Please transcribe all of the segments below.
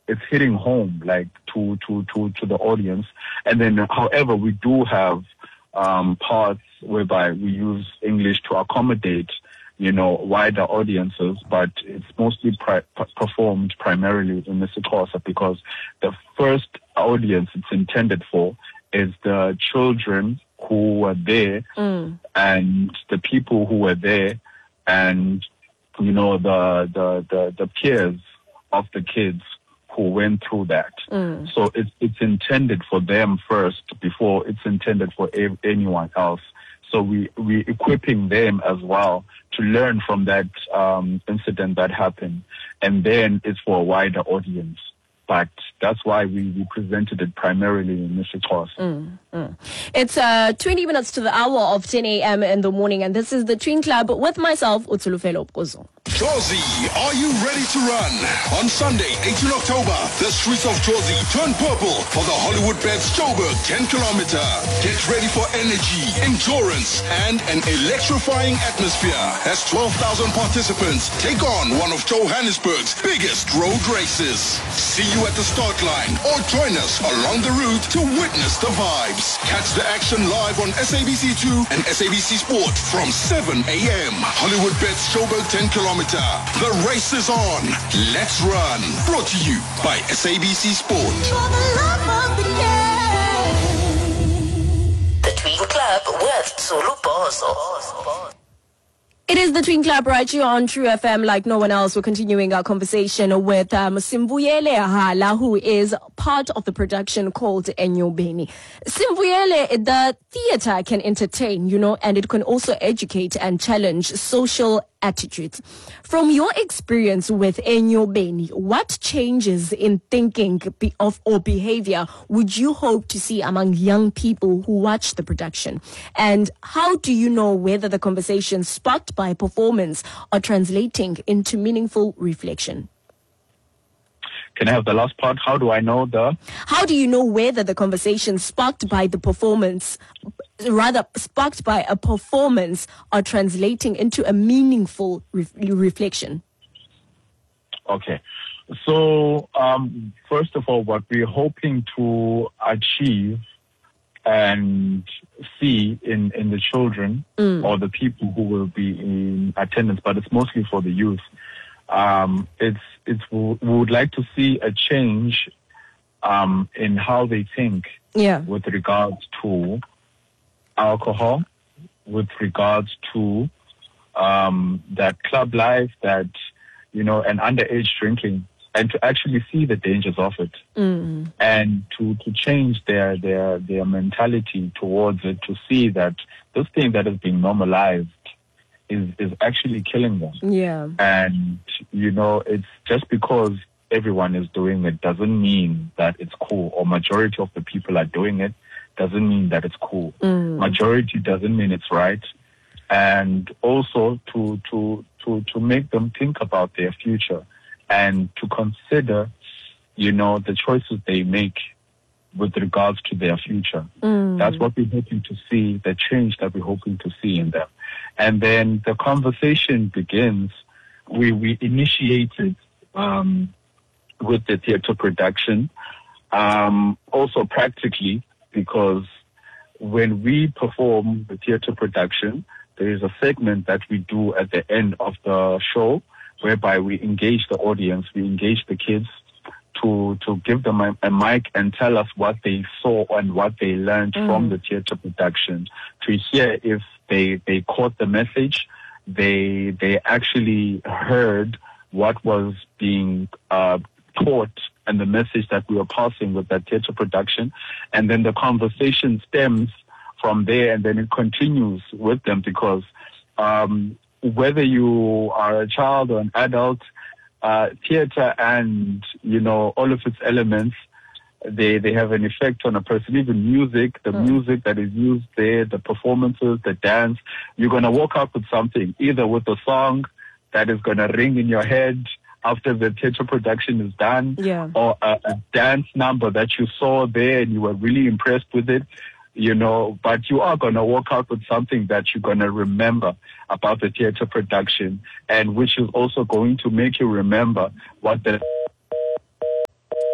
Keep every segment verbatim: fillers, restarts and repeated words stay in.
it's hitting home, like to, to, to, to the audience. And then, however, we do have um, parts whereby we use English to accommodate, you know, wider audiences, but it's mostly pri- performed primarily in isiXhosa because the first audience it's intended for is the children who were there mm. and the people who were there and, you know, the, the, the, the peers of the kids who went through that. Mm. So it's, it's intended for them first before it's intended for a- anyone else. So we, we're equipping them as well to learn from that um, incident that happened. And then it's for a wider audience. But that's why we, we presented it primarily in isiXhosa. Mm, mm. It's uh, twenty minutes to the hour of ten a.m. in the morning, and this is the Twin Club with myself, Utsulufelo Kozo. Jozi, are you ready to run? On Sunday, eighteenth of October, the streets of Jozi turn purple for the Hollywood Bets Joburg ten kilometer. Get ready for energy, endurance, and an electrifying atmosphere as twelve thousand participants take on one of Johannesburg's biggest road races. See you at the start line or join us along the route to witness the vibes. Catch the action live on S A B C two and S A B C Sport from seven a.m. Hollywood Bets Joburg ten kilometer. The race is on. Let's run. Brought to you by S A B C Sport. For the love of the game. The Twin Club with Zulu Bozo. It is the Twin Club right here on True F M like no one else. We're continuing our conversation with um, Simbuyele Hala, who is part of the production called Enyobeni. Simbuyele, the theater can entertain, you know, and it can also educate and challenge social attitudes. From your experience with Enyobeni, what changes in thinking be- of or behavior would you hope to see among young people who watch the production? And how do you know whether the conversations sparked by performance are translating into meaningful reflection? Can I have the last part? How do I know the... How do you know whether the conversation sparked by the performance, rather sparked by a performance, are translating into a meaningful re- reflection? Okay. So, um, first of all, what we're hoping to achieve and see in, in the children mm. or the people who will be in attendance, but it's mostly for the youth. Um, it's, it's, we would like to see a change, um, in how they think yeah. with regards to alcohol, with regards to, um, that club life, that, you know, and underage drinking, and to actually see the dangers of it mm. and to, to change their, their, their mentality towards it, to see that this thing that is being normalized is, is actually killing them. Yeah. And, you know, it's just because everyone is doing it doesn't mean that it's cool, or majority of the people are doing it doesn't mean that it's cool. Mm. Majority doesn't mean it's right. And also to, to, to, to make them think about their future and to consider, you know, the choices they make with regards to their future. Mm. That's what we're hoping to see, the change that we're hoping to see in them. And then the conversation begins. We, we initiated um, with the theater production, um, also practically, because when we perform the theater production, there is a segment that we do at the end of the show whereby we engage the audience, we engage the kids to to give them a, a mic and tell us what they saw and what they learned mm. from the theater production, to hear if they they caught the message, they they actually heard what was being uh, taught and the message that we were passing with that theater production, and then the conversation stems from there, and then it continues with them, because um, whether you are a child or an adult, uh, theater and, you know, all of its elements, they, they have an effect on a person. Even music, the mm. music that is used there, the performances, the dance, you're going to walk up with something, either with a song that is going to ring in your head after the theater production is done, yeah. or a, a dance number that you saw there and you were really impressed with it. You know, but you are going to walk out with something that you're going to remember about the theater production, and which is also going to make you remember what the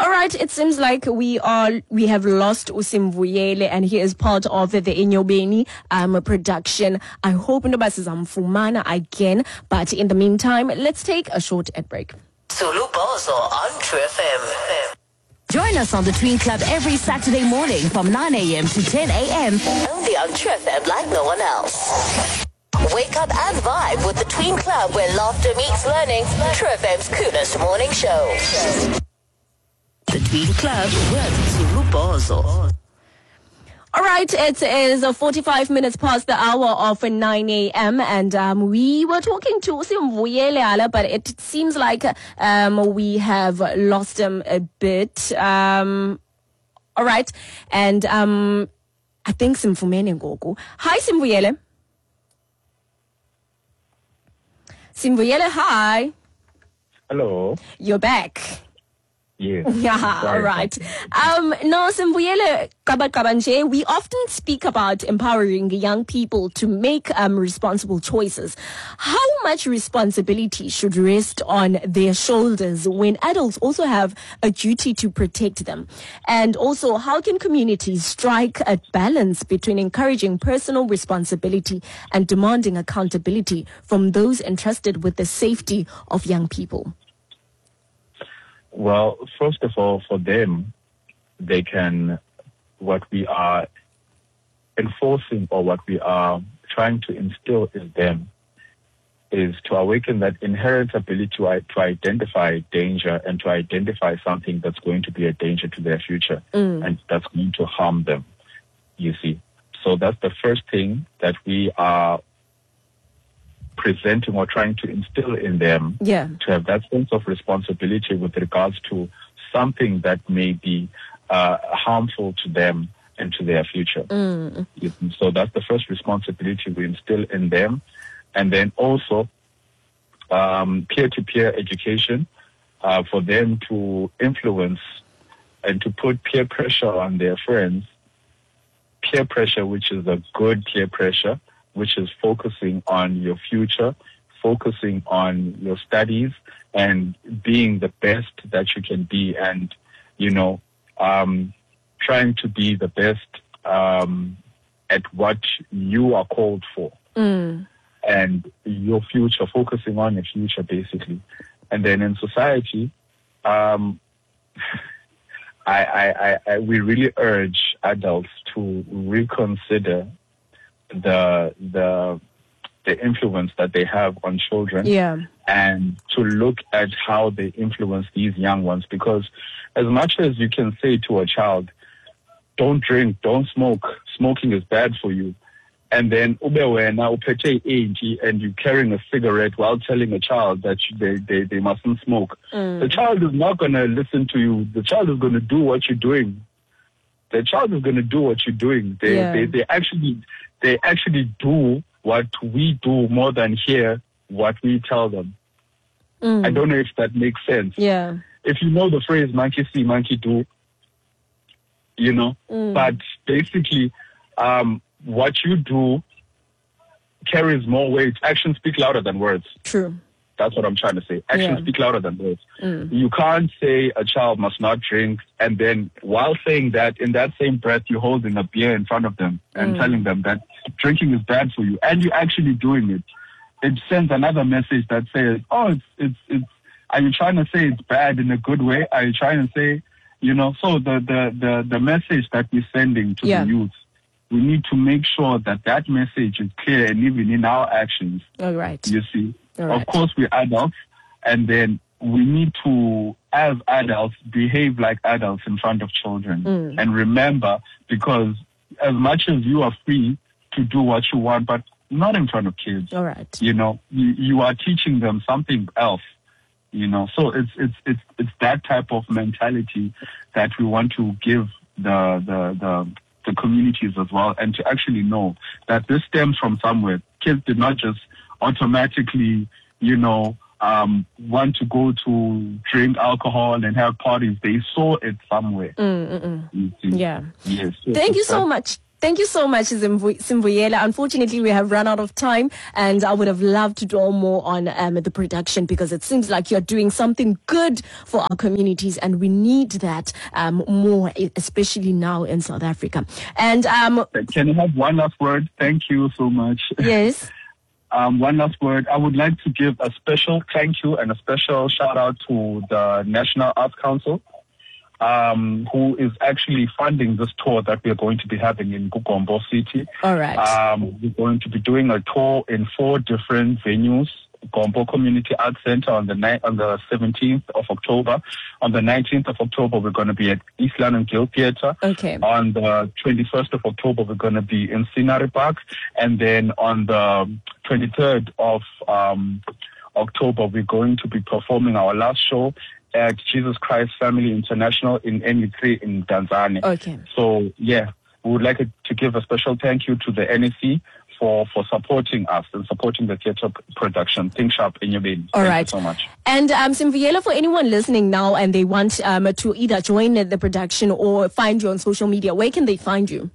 All right, it seems like we are we have lost Usimvuyele, and he is part of the Enyobeni um production. I hope nobody Fumana again, but in the meantime, let's take a short ad break. Zulu Bozo on True F M. Join us on the Tween Club every Saturday morning from nine a.m. to ten a.m. Only on True F M like no one else. Wake up and vibe with the Tween Club, where laughter meets learning. True F M's coolest morning show. The Tween Club with Zulu Bozo. All right, it is uh, forty-five minutes past the hour of nine a.m. and um, we were talking to Usimvuyele Hala, but it seems like um, we have lost him a bit. Um, all right, and um, I think Simfumene Ngoku. Hi, Simvuyele. Simvuyele, hi. Hello. You're back. Yes. Yeah, all right. Um, no, Simvuyele Kabanje, we often speak about empowering young people to make um, responsible choices. How much responsibility should rest on their shoulders when adults also have a duty to protect them? And also, how can communities strike a balance between encouraging personal responsibility and demanding accountability from those entrusted with the safety of young people? Well, first of all, for them, they can, what we are enforcing or what we are trying to instill in them is to awaken that inherent ability to, to identify danger and to identify something that's going to be a danger to their future mm. and that's going to harm them, you see. So that's the first thing that we are presenting or trying to instill in them, yeah. to have that sense of responsibility with regards to something that may be uh, harmful to them and to their future. Mm. So that's the first responsibility we instill in them. And then also um, peer-to-peer education uh, for them to influence and to put peer pressure on their friends, peer pressure which is a good peer pressure, which is focusing on your future, focusing on your studies, and being the best that you can be, and, you know, um, trying to be the best um, at what you are called for. Mm. And your future, focusing on your future, basically. And then in society, um, I, I, I, I, we really urge adults to reconsider the the the influence that they have on children, yeah. and to look at how they influence these young ones. Because as much as you can say to a child, don't drink, don't smoke, smoking is bad for you, and then ube wena uphethe inji and you're carrying a cigarette while telling a child that they, they, they mustn't smoke, mm. the child is not going to listen to you. The child is going to do what you're doing. The child is going to do what you're doing. They, yeah. they, they actually... They actually do what we do more than hear what we tell them. Mm. I don't know if that makes sense. Yeah. If you know the phrase monkey see, monkey do, you know, mm. but basically um, what you do carries more weight. Actions speak louder than words. True. That's what I'm trying to say. Actions yeah. speak louder than words. Mm. You can't say a child must not drink, and then while saying that, in that same breath, you're holding a beer in front of them and mm. telling them that drinking is bad for you, and you're actually doing it. It sends another message that says, oh, it's, it's, it's, are you trying to say it's bad in a good way? Are you trying to say, you know, so the, the, the, the message that we're sending to yeah. the youth, we need to make sure that that message is clear and even in our actions. All right. You see? Right. Of course, we're adults, and then we need to, as adults, behave like adults in front of children. Mm. And remember, because as much as you are free to do what you want, but not in front of kids. All right. You know, you, you are teaching them something else. You know, so it's it's it's it's that type of mentality that we want to give the the the, the communities as well, and to actually know that this stems from somewhere. Kids did not just automatically, you know, um, want to go to drink alcohol and have parties. They saw it somewhere. Mm, mm, mm. Yeah. Yes. Thank you so much. Thank you so much, Simvu- Simbuyela. Unfortunately, we have run out of time, and I would have loved to draw more on um, the production, because it seems like you're doing something good for our communities, and we need that um, more, especially now in South Africa. And um, can I have one last word? Thank you so much. Yes. Um, one last word. I would like to give a special thank you and a special shout out to the National Arts Council, um, who is actually funding this tour that we are going to be having in Gugombo City. All right. Um, we're going to be doing a tour in four different venues. Gombo Community Arts Center on the ni- on the seventeenth of October. On the nineteenth of October, we're going to be at East London Guild Theatre. Okay. On the twenty-first of October, we're going to be in Scenery Park. And then on the twenty-third of um, October, we're going to be performing our last show at Jesus Christ Family International in N E three in Tanzania. Okay. So, yeah, we would like to give a special thank you to the N E C for, for supporting us and supporting the theatre production. Think Sharp in your baby. All Thank right. you so much. And um, Simbuyela, for anyone listening now and they want um, to either join the production or find you on social media, where can they find you?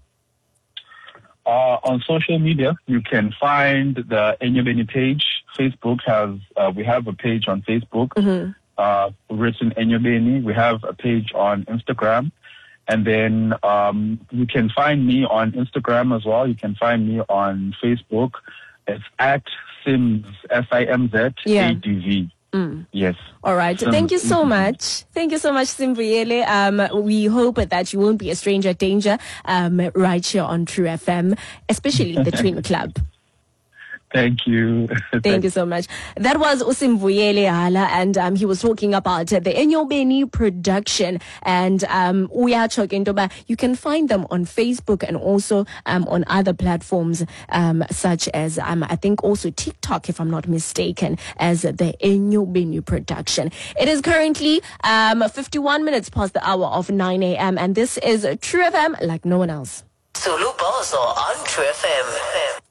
Uh, on social media, you can find the Enyobeni page. Facebook has, uh, we have a page on Facebook, mm-hmm. uh, written Enyobeni. We have a page on Instagram. And then um, you can find me on Instagram as well. You can find me on Facebook. It's at Sims, S I M Z A D V. Mm. Yes. All right. Sims. Thank you so much. Thank you so much, Simbuyele. Um, we hope that you won't be a stranger at danger um, right here on True F M, especially the Twin Club. Thank you. Thank you so much. That was Usimbuyele Hala, and um, he was talking about uh, the Enyobeni production. And um, you can find them on Facebook and also um, on other platforms um, such as, um, I think also TikTok, if I'm not mistaken, as the Enyobeni production. It is currently um, fifty-one minutes past the hour of nine a.m. and this is True F M like no one else. Zulu Bozo on True F M.